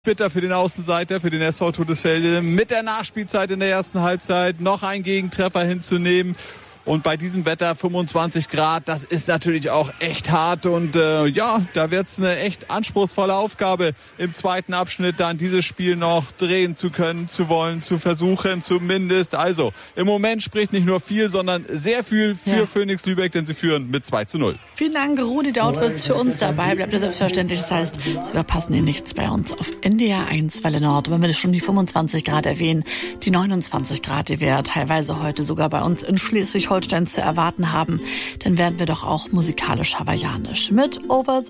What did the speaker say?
Bitter für den Außenseiter, für den SV Todesfelde, mit der Nachspielzeit in der ersten Halbzeit noch einen Gegentreffer hinzunehmen. Und bei diesem Wetter 25 Grad, das ist natürlich auch echt hart. Und da wird's eine echt anspruchsvolle Aufgabe im zweiten Abschnitt, dann dieses Spiel noch drehen zu können, zu wollen, zu versuchen zumindest. Also im Moment spricht nicht nur viel, sondern sehr viel für Phoenix Lübeck, denn sie führen mit 2:0. Vielen Dank, Rudi Dautwitz, für uns dabei. Bleibt ja selbstverständlich. Das heißt, Sie verpassen hier nichts bei uns auf NDR 1 Welle Nord. Wenn wir schon die 25 Grad erwähnen, die 29 Grad, die wir teilweise heute sogar bei uns in Schleswig-Holstein zu erwarten haben, dann werden wir doch auch musikalisch hawaiianisch mit Over